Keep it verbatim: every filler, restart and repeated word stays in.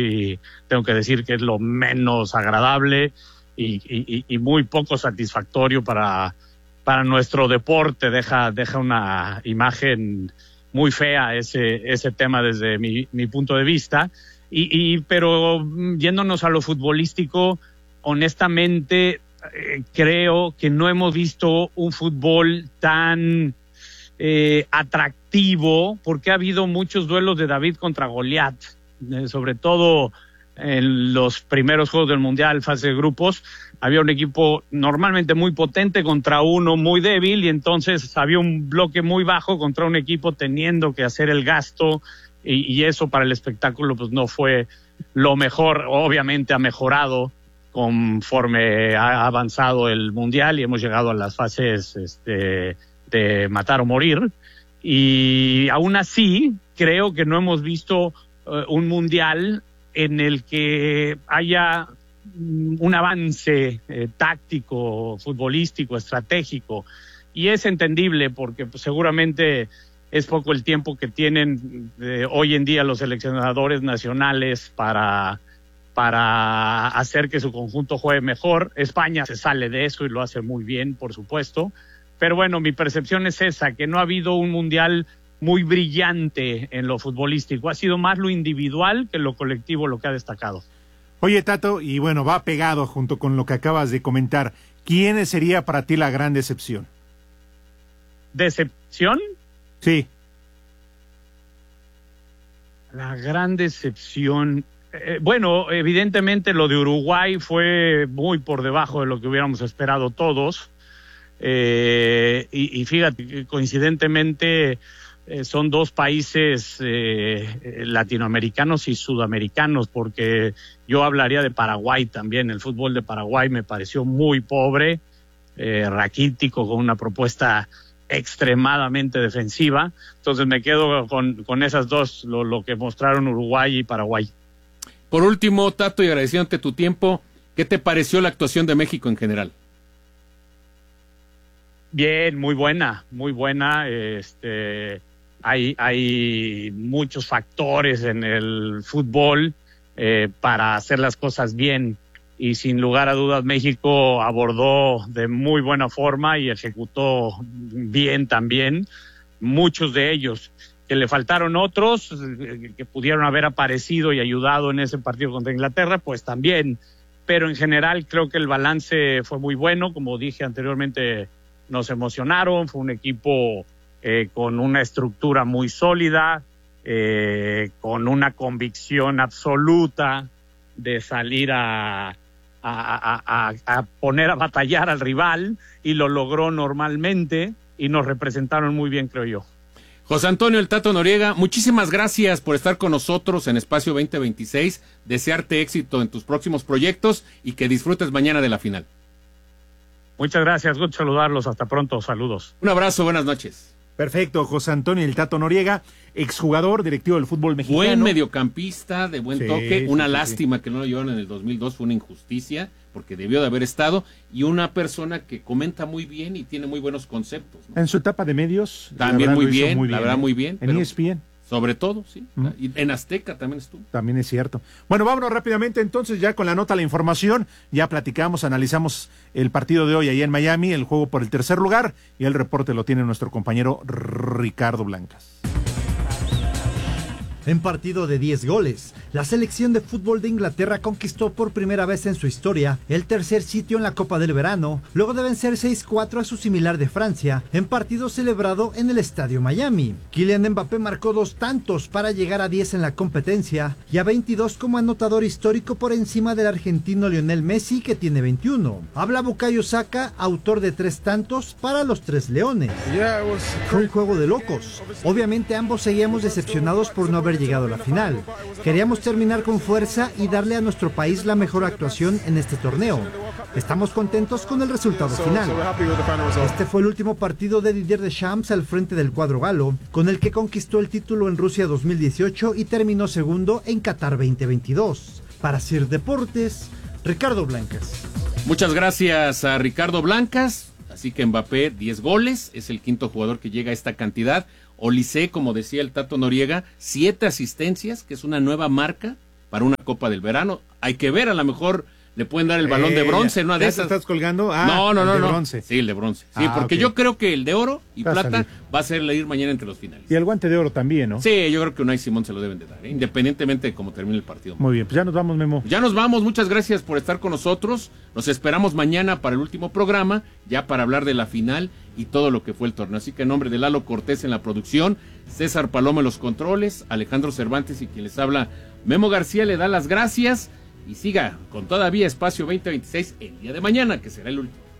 y tengo que decir que es lo menos agradable y, y, y muy poco satisfactorio para, para nuestro deporte. Deja, deja una imagen muy fea ese, ese tema desde mi, mi punto de vista. Y, y, pero yéndonos a lo futbolístico, honestamente, eh, creo que no hemos visto un fútbol tan eh, atractivo, porque ha habido muchos duelos de David contra Goliat, eh, sobre todo en los primeros Juegos del Mundial, fase de grupos. Había un equipo normalmente muy potente contra uno muy débil, y entonces había un bloque muy bajo contra un equipo teniendo que hacer el gasto, y, y eso para el espectáculo pues no fue lo mejor. Obviamente ha mejorado conforme ha avanzado el Mundial y hemos llegado a las fases este, de matar o morir, y aún así creo que no hemos visto uh, un Mundial en el que haya un avance eh, táctico, futbolístico, estratégico, y es entendible porque pues, seguramente es poco el tiempo que tienen eh, hoy en día los seleccionadores nacionales para, para hacer que su conjunto juegue mejor. España se sale de eso y lo hace muy bien, por supuesto, pero bueno, mi percepción es esa, que no ha habido un mundial muy brillante en lo futbolístico, ha sido más lo individual que lo colectivo lo que ha destacado. Oye, Tato, y bueno, va pegado junto con lo que acabas de comentar, ¿quién sería para ti la gran decepción? ¿Decepción? Sí. La gran decepción, eh, bueno, evidentemente lo de Uruguay fue muy por debajo de lo que hubiéramos esperado todos, eh, y, y fíjate, coincidentemente eh, son dos países eh, latinoamericanos y sudamericanos, porque yo hablaría de Paraguay también. El fútbol de Paraguay me pareció muy pobre, eh, raquítico, con una propuesta extremadamente defensiva. Entonces me quedo con, con esas dos, lo, lo que mostraron Uruguay y Paraguay. Por último, Tato, y agradeciéndote tu tiempo, ¿qué te pareció la actuación de México en general? Bien, muy buena, muy buena. Este, hay, hay muchos factores en el fútbol eh, para hacer las cosas bien, y sin lugar a dudas México abordó de muy buena forma y ejecutó bien también. Muchos de ellos, que le faltaron otros que pudieron haber aparecido y ayudado en ese partido contra Inglaterra, pues también, pero en general creo que el balance fue muy bueno. Como dije anteriormente, nos emocionaron, fue un equipo eh, con una estructura muy sólida, eh, con una convicción absoluta de salir a, a, a, a poner a batallar al rival, y lo logró normalmente, y nos representaron muy bien, creo yo. José Antonio El Tato Noriega, muchísimas gracias por estar con nosotros en Espacio veinte veintiséis, desearte éxito en tus próximos proyectos y que disfrutes mañana de la final. Muchas gracias, gusto saludarlos, hasta pronto, saludos. Un abrazo, buenas noches. Perfecto, José Antonio El Tato Noriega, exjugador, directivo del fútbol mexicano. Buen mediocampista, de buen sí, toque, una sí, lástima sí. que no lo llevaron en el dos mil dos, fue una injusticia, porque debió de haber estado, y una persona que comenta muy bien y tiene muy buenos conceptos, ¿no? En su etapa de medios. También muy bien, muy bien, la verdad muy bien. En E S P N. Sobre todo, sí. ¿Mm? Y en Azteca también estuvo. También es cierto. Bueno, vámonos rápidamente entonces ya con la nota, la información. Ya platicamos, analizamos el partido de hoy allá en Miami, el juego por el tercer lugar, y el reporte lo tiene nuestro compañero Ricardo Blancas. En partido de diez goles, la selección de fútbol de Inglaterra conquistó por primera vez en su historia el tercer sitio en la Copa del Verano, luego de vencer seis cuatro a su similar de Francia, en partido celebrado en el Estadio Miami. Kylian Mbappé marcó dos tantos para llegar a diez en la competencia y a veintidós como anotador histórico por encima del argentino Lionel Messi, que tiene veintiuno. Habla Bukayo Saka, autor de tres tantos para los Tres Leones. Fue un juego de locos. Obviamente ambos seguíamos decepcionados por no haber llegado a la final. Queríamos terminar con fuerza y darle a nuestro país la mejor actuación en este torneo. Estamos contentos con el resultado final. Este fue el último partido de Didier Deschamps al frente del cuadro galo, con el que conquistó el título en Rusia dos mil dieciocho y terminó segundo en Qatar veinte veintidós. Para Sir Deportes, Ricardo Blancas. Muchas gracias a Ricardo Blancas. Así que Mbappé, diez goles, es el quinto jugador que llega a esta cantidad. Olise, como decía el Tato Noriega, siete asistencias, que es una nueva marca para una Copa del Verano. Hay que ver, a lo mejor le pueden dar el balón eh, de bronce, ya, ¿no? De ¿ya esas. te estás colgando? Ah, no, no, no, el de no. bronce. Sí, el de bronce. Sí, ah, porque okay. yo creo que el de oro y va plata a va a ser ir mañana entre los finales. Y el guante de oro también, ¿no? Sí, yo creo que Unai Simón se lo deben de dar, ¿eh? Independientemente de cómo termine el partido. Muy bien, pues ya nos vamos, Memo. Ya nos vamos, muchas gracias por estar con nosotros. Nos esperamos mañana para el último programa, ya para hablar de la final y todo lo que fue el torneo. Así que en nombre de Lalo Cortés en la producción, César Paloma en los controles, Alejandro Cervantes y quien les habla, Memo García, le da las gracias y siga con todavía Espacio veinte veintiséis el día de mañana, que será el último.